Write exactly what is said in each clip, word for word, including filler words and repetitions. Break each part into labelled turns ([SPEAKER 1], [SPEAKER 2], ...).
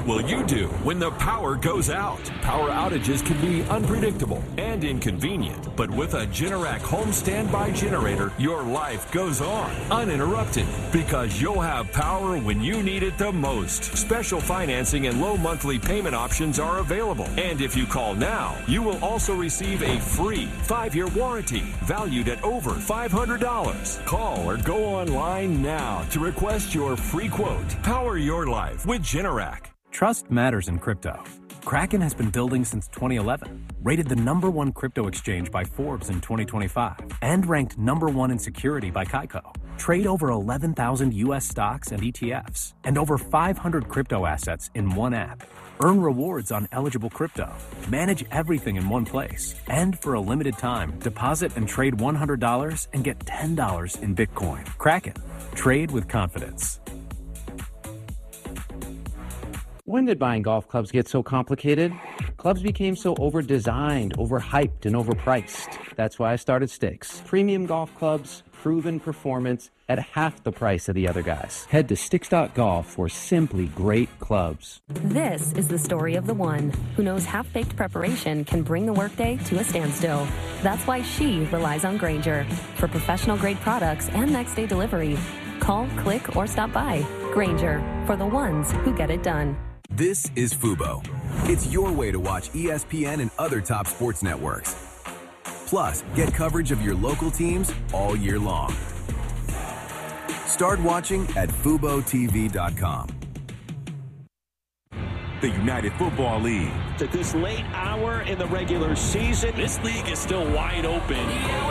[SPEAKER 1] What will you do when the power goes out? Power outages can be unpredictable and inconvenient, but with a Generac home standby generator, your life goes on uninterrupted because you'll have power when you need it the most. Special financing and low monthly payment options are available. And if you call now, you will also receive a free five-year warranty valued at over five hundred dollars. Call or go online now to request your free quote. Power your life with Generac.
[SPEAKER 2] Trust matters in crypto. Kraken has been building since twenty eleven, rated the number one crypto exchange by Forbes in twenty twenty-five, and ranked number one in security by Kaiko. Trade over eleven thousand U S stocks and E T Fs, and over five hundred crypto assets in one app. Earn rewards on eligible crypto. Manage everything in one place. And for a limited time, deposit and trade one hundred dollars and get ten dollars in Bitcoin. Kraken. Trade with confidence.
[SPEAKER 3] When did buying golf clubs get so complicated? Clubs became so over-designed, overhyped, and overpriced. That's why I started Sticks. Premium golf clubs, proven performance at half the price of the other guys. Head to Sticks dot golf for simply great clubs.
[SPEAKER 4] This is the story of the one who knows half-baked preparation can bring the workday to a standstill. That's why she relies on Grainger for professional-grade products and next-day delivery. Call, click, or stop by. Grainger, for the ones who get it done.
[SPEAKER 5] This is Fubo. It's your way to watch E S P N and other top sports networks. Plus, get coverage of your local teams all year long. Start watching at fubo t v dot com.
[SPEAKER 6] The United Football League.
[SPEAKER 7] At this late hour in the regular season, this league is still wide open.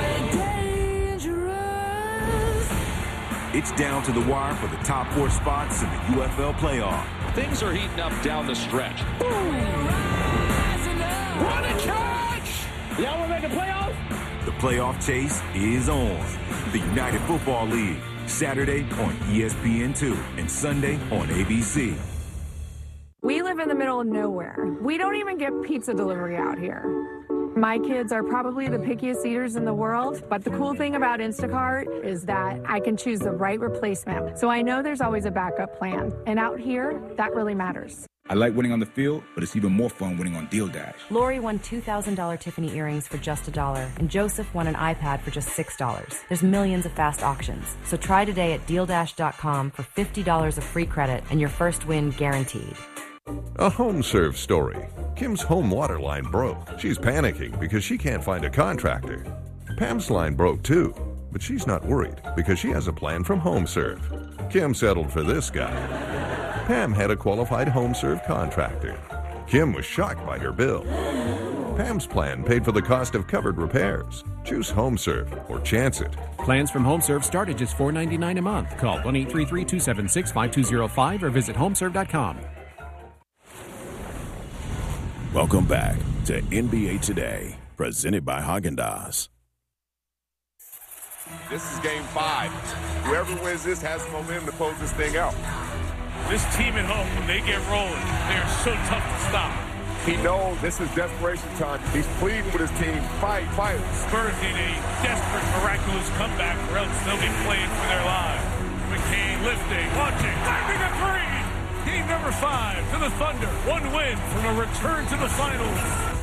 [SPEAKER 6] It's down to the wire for the top four spots in the U F L playoff.
[SPEAKER 7] Things are heating up down the stretch. Boom! What a catch! Y'all want to make a playoff?
[SPEAKER 6] The playoff chase is on. The United Football League, Saturday on E S P N two and Sunday on A B C.
[SPEAKER 8] We live in the middle of nowhere. We don't even get pizza delivery out here. My kids are probably the pickiest eaters in the world, but the cool thing about Instacart is that I can choose the right replacement. So I know there's always a backup plan. And out here, that really matters.
[SPEAKER 9] I like winning on the field, but it's even more fun winning on Deal Dash.
[SPEAKER 10] Lori won two thousand dollars Tiffany earrings for just a dollar, and Joseph won an iPad for just six dollars. There's millions of fast auctions. So try today at deal dash dot com for fifty dollars of free credit and your first win guaranteed.
[SPEAKER 11] A HomeServe story. Kim's home water line broke. She's panicking because she can't find a contractor. Pam's line broke too, but she's not worried because she has a plan from HomeServe. Kim settled for this guy. Pam had a qualified HomeServe contractor. Kim was shocked by her bill. Pam's plan paid for the cost of covered repairs. Choose HomeServe or chance it.
[SPEAKER 2] Plans from HomeServe start at just four dollars and ninety-nine cents a month. Call one eight three three, two seven six, five two zero five or visit homeserve dot com.
[SPEAKER 12] Welcome back to N B A Today, presented by Häagen-Dazs.
[SPEAKER 13] This is game five. Whoever wins this has momentum to close this thing out.
[SPEAKER 14] This team at home, when they get rolling, they are so tough to stop.
[SPEAKER 13] He knows this is desperation time. He's pleading with his team, fight, fight.
[SPEAKER 14] Spurs need a desperate, miraculous comeback or else they'll be playing for their lives. McCain lifting, launching, diving a three. Game number five to the Thunder. One win from a return to the finals.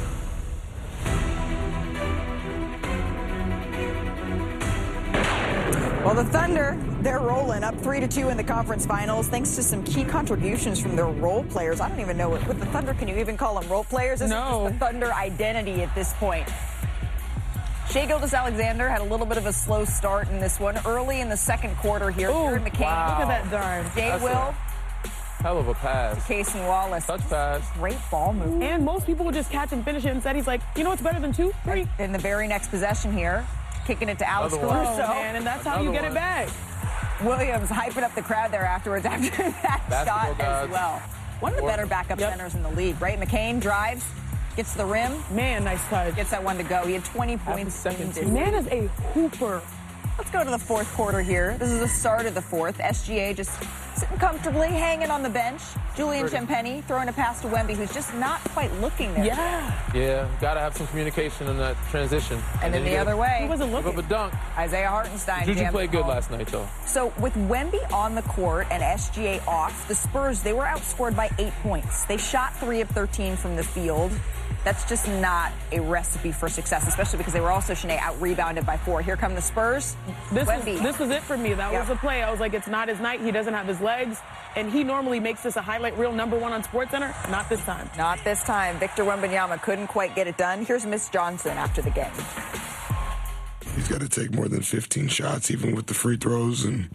[SPEAKER 15] Well, the Thunder, they're rolling up three to two in the conference finals thanks to some key contributions from their role players. I don't even know, with the Thunder, can you even call them role players? This
[SPEAKER 8] no.
[SPEAKER 15] is just the Thunder identity at this point. Shai Gilgeous-Alexander had a little bit of a slow start in this one. Early in the second quarter here, Jared McCain.
[SPEAKER 8] Wow. Look at that darn.
[SPEAKER 15] Jay
[SPEAKER 16] That's
[SPEAKER 15] Will.
[SPEAKER 16] Hell of a pass.
[SPEAKER 15] Casey Wallace.
[SPEAKER 16] Touch pass.
[SPEAKER 15] Great ball movement.
[SPEAKER 8] And most people would just catch and finish it. Instead, he's like, you know what's better than two? Three.
[SPEAKER 15] In the very next possession here, kicking it to Alex Caruso.
[SPEAKER 8] Oh, man, and that's how you get it back.
[SPEAKER 15] Williams hyping up the crowd there afterwards after that
[SPEAKER 16] Basketball
[SPEAKER 15] shot
[SPEAKER 16] gods.
[SPEAKER 15] as well. One of the better backup
[SPEAKER 8] Yep.
[SPEAKER 15] centers in the league, right? McCain drives, gets to the rim.
[SPEAKER 8] Man, nice touch.
[SPEAKER 15] Gets that one to go. He had twenty points.
[SPEAKER 8] In this. Man is a hooper.
[SPEAKER 15] Let's go to the fourth quarter here. This is the start of the fourth. S G A just sitting comfortably, hanging on the bench. Julian Champagny throwing a pass to Wemby, who's just not quite looking there.
[SPEAKER 16] Yeah. Yeah, got to have some communication in that transition.
[SPEAKER 15] And, and then, then the other way.
[SPEAKER 17] He wasn't looking.
[SPEAKER 16] Give up a dunk.
[SPEAKER 15] Isaiah Hartenstein.
[SPEAKER 16] Juju played good last night, though.
[SPEAKER 15] So with Wemby on the court and S G A off, the Spurs, they were outscored by eight points. They shot three of thirteen from the field. That's just not a recipe for success, especially because they were also, Shanae, out-rebounded by four. Here come the Spurs.
[SPEAKER 17] This was,
[SPEAKER 15] Wemby.
[SPEAKER 17] this was it for me. That yep. was the play. I was like, it's not his night. He doesn't have his legs. And he normally makes this a highlight reel number one on SportsCenter. Not this time.
[SPEAKER 15] Not this time. Victor Wembanyama couldn't quite get it done. Here's Miss Johnson after the game.
[SPEAKER 18] He's got to take more than fifteen shots, even with the free throws. And,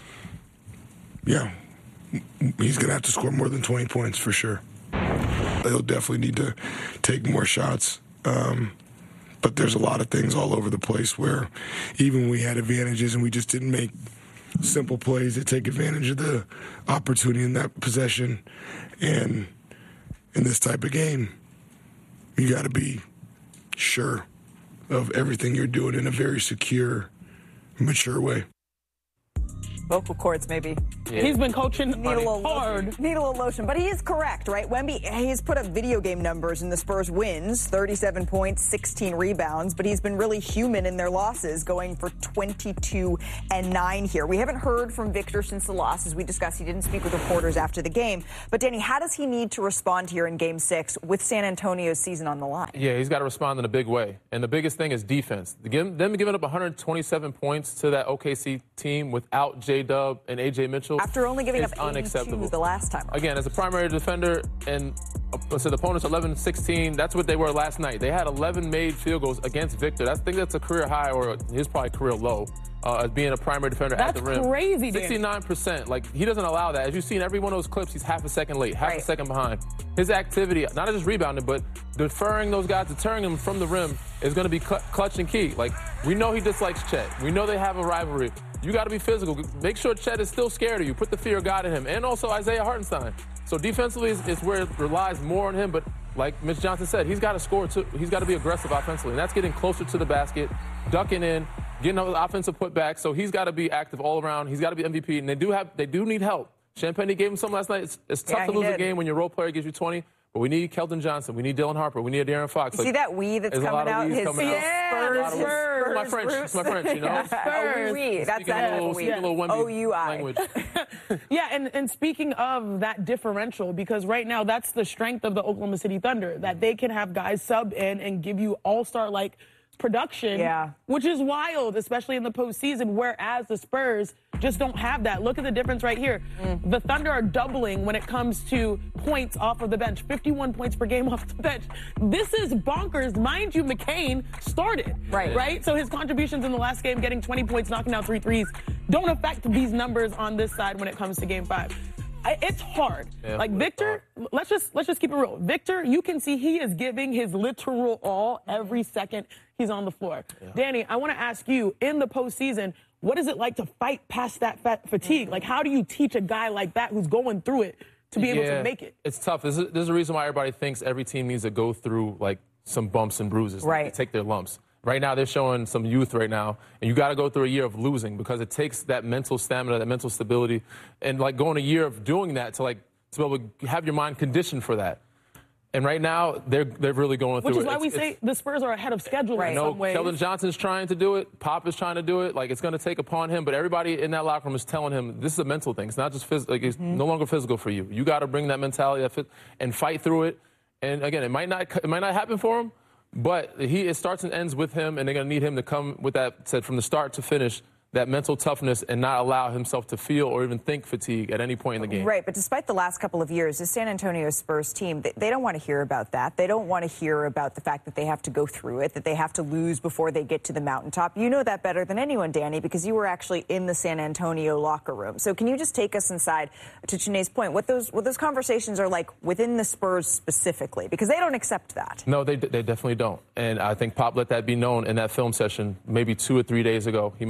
[SPEAKER 18] yeah, he's going to have to score more than twenty points for sure. He'll definitely need to take more shots. Um, but there's a lot of things all over the place where even we had advantages and we just didn't make simple plays that take advantage of the opportunity in that possession. And in this type of game, you got to be sure of everything you're doing in a very secure, mature way.
[SPEAKER 15] Vocal cords, maybe.
[SPEAKER 17] Yeah. He's been coaching
[SPEAKER 15] Need a little
[SPEAKER 17] hard.
[SPEAKER 15] Lotion. Need a little lotion. But he is correct, right? Wemby, he's put up video game numbers in the Spurs wins, thirty-seven points, sixteen rebounds, but he's been really human in their losses, going for twenty-two and nine here. We haven't heard from Victor since the loss. As we discussed, he didn't speak with reporters after the game. But, Danny, how does he need to respond here in Game six with San Antonio's season on the line?
[SPEAKER 16] Yeah, he's got to respond in a big way. And the biggest thing is defense. Them giving up one hundred twenty-seven points to that O K C team without J Dub and A J Mitchell.
[SPEAKER 15] After only giving up
[SPEAKER 16] unacceptable
[SPEAKER 15] the last time.
[SPEAKER 16] Again, as a primary defender and uh, so the opponents eleven sixteen, that's what they were last night. They had eleven made field goals against Victor. That's, I think that's a career high or his probably career low uh, as being a primary defender
[SPEAKER 17] that's
[SPEAKER 16] at the rim.
[SPEAKER 17] That's crazy,
[SPEAKER 16] sixty-nine percent. Like, he doesn't allow that. As you've seen every one of those clips, he's half a second late, half right. a second behind. His activity, not just rebounding, but deferring those guys, deterring them from the rim is going to be cl- clutch and key. Like, we know he dislikes Chet. We know they have a rivalry. You got to be physical. Make sure Chet is still scared of you. Put the fear of God in him. And also Isaiah Hartenstein. So defensively is, is where it relies more on him. But like Mitch Johnson said, he's got to score too. He's got to be aggressive offensively. And that's getting closer to the basket, ducking in, getting an offensive putback. So he's got to be active all around. He's got to be M V P. And they do have, they do need help. Champagny gave him some last night. It's, it's tough
[SPEAKER 15] yeah,
[SPEAKER 16] to lose
[SPEAKER 15] did.
[SPEAKER 16] a game when your role player gives you twenty. But we need Keldon Johnson. We need Dylan Harper. We need De'Aaron Fox.
[SPEAKER 15] You like, see that we that's coming out? His
[SPEAKER 16] coming
[SPEAKER 15] yeah, Spurs.
[SPEAKER 16] Spurs. Spurs. My French. It's my French, you know?
[SPEAKER 15] Yeah. Spurs. Oh, oui, that's that.
[SPEAKER 16] A little, yeah. little
[SPEAKER 15] O U I.
[SPEAKER 16] Language.
[SPEAKER 17] yeah, and, and speaking of that differential, because right now that's the strength of the Oklahoma City Thunder, that they can have guys sub in and give you all-star-like production,
[SPEAKER 15] yeah.
[SPEAKER 17] which is wild, especially in the postseason, whereas the Spurs just don't have that. Look at the difference right here. Mm. The Thunder are doubling when it comes to points off of the bench, fifty-one points per game off the bench. This is bonkers. Mind you, McCain started,
[SPEAKER 15] right?
[SPEAKER 17] right? So his contributions in the last game, getting twenty points, knocking out three threes, don't affect these numbers on this side when it comes to game five. It's hard.
[SPEAKER 16] Yeah,
[SPEAKER 17] like Victor, hard. let's just let's just keep it real. Victor, you can see he is giving his literal all every second he's on the floor. Yeah. Danny, I want to ask you, in the postseason, what is it like to fight past that fat fatigue? Like, how do you teach a guy like that who's going through it to be able
[SPEAKER 16] yeah,
[SPEAKER 17] to make it?
[SPEAKER 16] It's tough. There's a, there's a reason why everybody thinks every team needs to go through like some bumps and bruises,
[SPEAKER 15] right?
[SPEAKER 16] Like, to take their lumps. Right now, they're showing some youth right now, and you got to go through a year of losing because it takes that mental stamina, that mental stability, and like going a year of doing that to like to be able to have your mind conditioned for that. And right now, they're they're really going through it.
[SPEAKER 17] Which is why
[SPEAKER 16] it's,
[SPEAKER 17] we say the Spurs are ahead of schedule
[SPEAKER 15] right.
[SPEAKER 17] in
[SPEAKER 16] no,
[SPEAKER 17] some ways.
[SPEAKER 16] Keldon Johnson's trying to do it. Pop is trying to do it. Like, it's going to take upon him, but everybody in that locker room is telling him this is a mental thing. It's not just physical. Like, it's mm-hmm. no longer physical for you. You got to bring that mentality that fit, and fight through it. And again, it might not it might not happen for him. But he, it starts and ends with him, and they're going to need him to come with that, said from the start to finish, that mental toughness and not allow himself to feel or even think fatigue at any point in the game.
[SPEAKER 15] Right, but despite the last couple of years, the San Antonio Spurs team, they, they don't want to hear about that. They don't want to hear about the fact that they have to go through it, that they have to lose before they get to the mountaintop. You know that better than anyone, Danny, because you were actually in the San Antonio locker room. So can you just take us inside, to Chiney's point, what those what those conversations are like within the Spurs specifically? Because they don't accept that.
[SPEAKER 16] No, they they definitely don't. And I think Pop let that be known in that film session maybe two or three days ago. He might talk to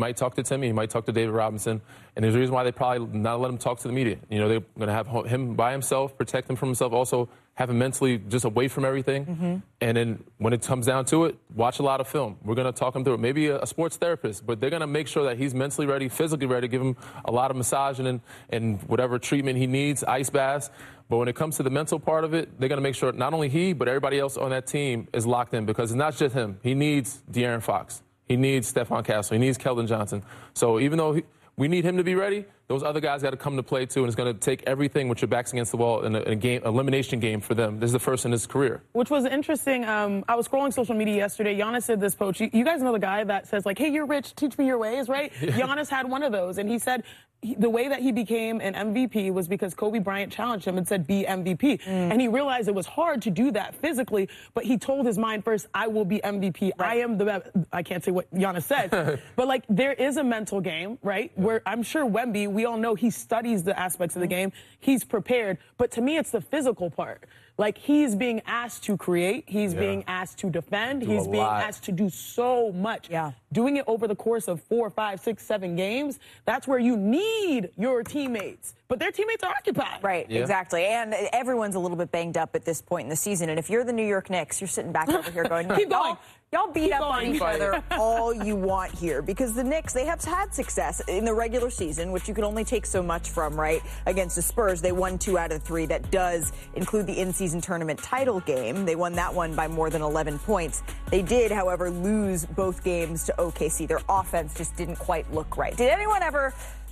[SPEAKER 16] Timmy. He might talk to David Robinson. And there's a reason why they probably not let him talk to the media. You know, they're going to have him by himself, protect him from himself, also have him mentally just away from everything. Mm-hmm. And then when it comes down to it, watch a lot of film. We're going to talk him through it. Maybe a, a sports therapist, but they're going to make sure that he's mentally ready, physically ready, give him a lot of massaging and, and whatever treatment he needs, ice baths. But when it comes to the mental part of it, they're going to make sure not only he, but everybody else on that team is locked in, because it's not just him. He needs De'Aaron Fox. He needs Stephon Castle. He needs Keldon Johnson. So even though he, we need him to be ready, those other guys got to come to play too, and it's going to take everything with your backs against the wall in a, in a game, elimination game for them. This is the first in his career.
[SPEAKER 17] Which was interesting. Um, I was scrolling social media yesterday. Giannis said this, Poach. You, you guys know the guy that says, like, hey, you're rich, teach me your ways, right? Giannis had one of those, and he said he, the way that he became an M V P was because Kobe Bryant challenged him and said, be M V P. Mm. And he realized it was hard to do that physically, but he told his mind first, I will be M V P. Right. I am the best. I can't say what Giannis said, but, like, there is a mental game, right, yeah. where I'm sure Wemby, we all know he studies the aspects of the game. He's prepared. But to me, it's the physical part. Like, he's being asked to create. He's yeah. being asked to defend.
[SPEAKER 16] Do
[SPEAKER 17] he's being
[SPEAKER 16] lot.
[SPEAKER 17] asked to do so much.
[SPEAKER 15] Yeah.
[SPEAKER 17] Doing it over the course of four, five, six, seven games, that's where you need your teammates. But their teammates are occupied.
[SPEAKER 15] Right, yeah. exactly. And everyone's a little bit banged up at this point in the season. And if you're the New York Knicks, you're sitting back over here going,
[SPEAKER 17] Keep going.
[SPEAKER 15] Y'all, y'all beat
[SPEAKER 17] Keep
[SPEAKER 15] up
[SPEAKER 17] going.
[SPEAKER 15] on each other all you want here. Because the Knicks, they have had success in the regular season, which you can only take so much from, right? Against the Spurs, they won two out of three. That does include the in-season tournament title game. They won that one by more than eleven points. They did, however, lose both games to O K C. Their offense just didn't quite look right. Did anyone ever...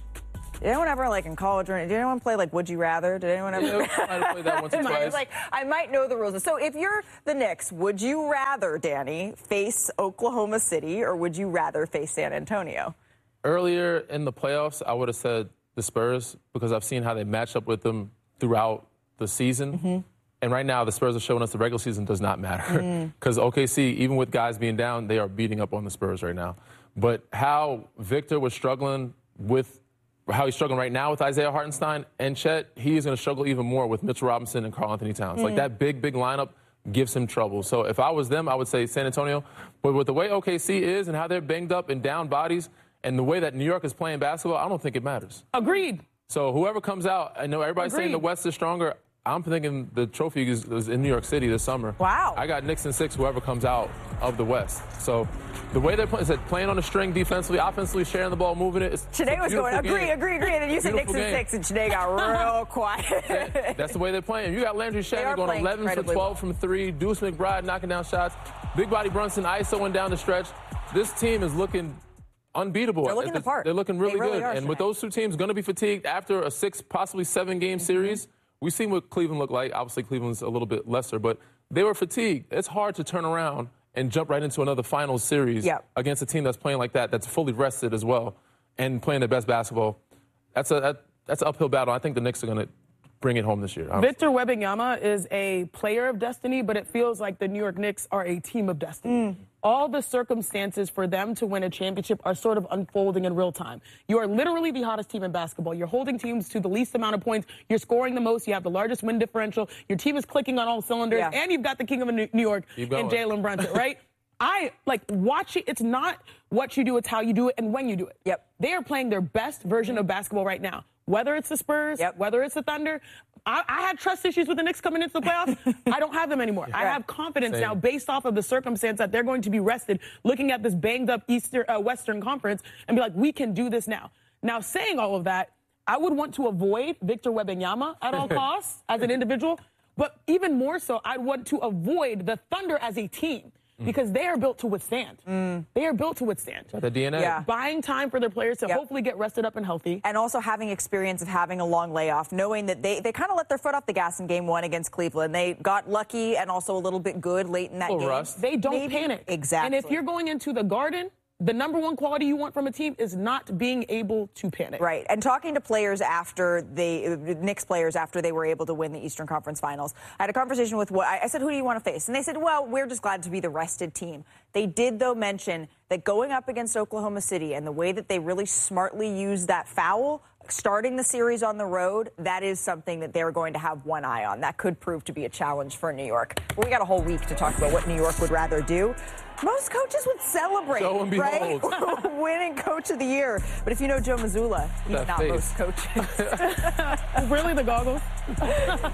[SPEAKER 15] Did anyone ever, like, in college, or did anyone play, like, Would You Rather? Did anyone ever?
[SPEAKER 16] Yeah, I might have played that once or twice.
[SPEAKER 15] I was like, I might know the rules. So if you're the Knicks, would you rather, Danny, face Oklahoma City, or would you rather face San Antonio?
[SPEAKER 16] Earlier in the playoffs, I would have said the Spurs, because I've seen how they match up with them throughout the season. Mm-hmm. And right now, the Spurs are showing us the regular season does not matter. Because mm. O K C, even with guys being down, they are beating up on the Spurs right now. But how Victor was struggling with how he's struggling right now with Isaiah Hartenstein and Chet, he is going to struggle even more with Mitchell Robinson and Karl Anthony Towns. Mm. Like, that big, big lineup gives him trouble. So if I was them, I would say San Antonio. But with the way O K C is and how they're banged up and down bodies and the way that New York is playing basketball, I don't think it matters.
[SPEAKER 17] Agreed.
[SPEAKER 16] So whoever comes out, I know everybody's Agreed. saying the West is stronger. I'm thinking the trophy is, is in New York City this summer.
[SPEAKER 15] Wow.
[SPEAKER 16] I got Knicks and six, whoever comes out of the West. So the way they're playing, is that playing on the string defensively, offensively, sharing the ball, moving it. It's,
[SPEAKER 15] Today was going, agree,
[SPEAKER 16] game.
[SPEAKER 15] agree, agree. And then you said Knicks and six, and today got real quiet.
[SPEAKER 16] That's the way they're playing. You got Landry Shamet going eleven for twelve well. from three. Deuce McBride knocking down shots. Big Body Brunson ISOing down the stretch. This team is looking unbeatable.
[SPEAKER 15] They're looking the part.
[SPEAKER 16] They're looking really,
[SPEAKER 15] really
[SPEAKER 16] good. And
[SPEAKER 15] tonight.
[SPEAKER 16] with those two teams going to be fatigued after a six, possibly seven-game mm-hmm. series, we've seen what Cleveland looked like. Obviously, Cleveland's a little bit lesser, but they were fatigued. It's hard to turn around and jump right into another finals series
[SPEAKER 15] yep.
[SPEAKER 16] against a team that's playing like that, that's fully rested as well, and playing their best basketball. That's a that, that's an uphill battle. I think the Knicks are going to bring it home this year. Honestly.
[SPEAKER 17] Victor Wembanyama is a player of destiny, but it feels like the New York Knicks are a team of destiny. Mm. All the circumstances for them to win a championship are sort of unfolding in real time. You are literally the hottest team in basketball. You're holding teams to the least amount of points. You're scoring the most. You have the largest win differential. Your team is clicking on all cylinders. Yeah. And you've got the king of New York in Jalen Brunson, right? I, like, watch it. It's not what you do, it's how you do it and when you do it.
[SPEAKER 15] Yep.
[SPEAKER 17] They are playing their best version of basketball right now. Whether it's the Spurs, yep. whether it's the Thunder. I, I had trust issues with the Knicks coming into the playoffs. I don't have them anymore. Yeah. I have confidence Same. now based off of the circumstance that they're going to be rested, looking at this banged-up Eastern, uh, Western Conference and be like, we can do this now. Now, saying all of that, I would want to avoid Victor Wembanyama at all costs as an individual, but even more so, I'd want to avoid the Thunder as a team. Because they are built to withstand. Mm. They are built to withstand.
[SPEAKER 16] The D N A.
[SPEAKER 15] Yeah.
[SPEAKER 17] Buying time for their players to
[SPEAKER 15] yep.
[SPEAKER 17] hopefully get rested up and healthy.
[SPEAKER 15] And also having experience of having a long layoff, knowing that they, they kind of let their foot off the gas in game one against Cleveland. They got lucky and also a little bit good late in that game.
[SPEAKER 16] Rust.
[SPEAKER 17] They don't
[SPEAKER 15] Maybe.
[SPEAKER 17] panic.
[SPEAKER 15] Exactly.
[SPEAKER 17] And if you're going into the Garden, the number one quality you want from a team is not being able to panic.
[SPEAKER 15] Right. And talking to players after the Knicks players after they were able to win the Eastern Conference Finals, I had a conversation with what I said, who do you want to face? And they said, well, we're just glad to be the rested team. They did, though, mention that going up against Oklahoma City and the way that they really smartly used that foul, starting the series on the road, that is something that they're going to have one eye on. That could prove to be a challenge for New York. We got a whole week to talk about what New York would rather do. Most coaches would celebrate, right? Winning Coach of the Year. But if you know Joe Mazzulla, he's
[SPEAKER 16] that
[SPEAKER 15] not
[SPEAKER 16] face.
[SPEAKER 15] most coaches.
[SPEAKER 17] Really, the goggles?